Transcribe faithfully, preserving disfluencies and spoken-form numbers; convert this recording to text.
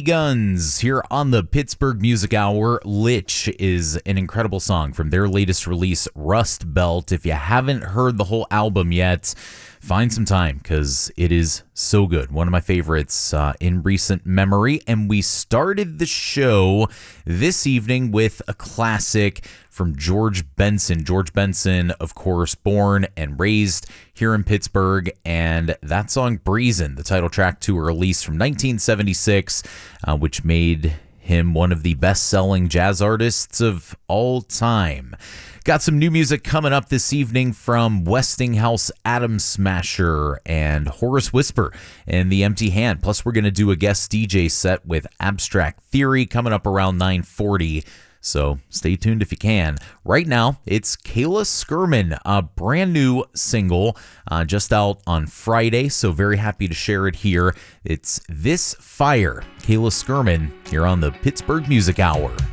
Guns here on the Pittsburgh Music Hour. Lich is an incredible song from their latest release, Rust Belt. If you haven't heard the whole album yet, find some time because it is so good. One of my favorites uh, in recent memory. And we started the show this evening with a classic from George Benson. George Benson, of course, born and raised here in Pittsburgh, and that song Breezin', the title track to a release from nineteen seventy-six, uh, which made him one of the best-selling jazz artists of all time. Got some new music coming up this evening from Westinghouse, Atom Smasher, and Horace Whisper and The Empty Hand. Plus, we're going to do a guest D J set with Abstract Theory coming up around nine forty. So stay tuned if you can. Right now, it's Kayla Skirman, a brand new single uh, just out on Friday. So very happy to share it here. It's This Fire. Kayla Skirman here on the Pittsburgh Music Hour.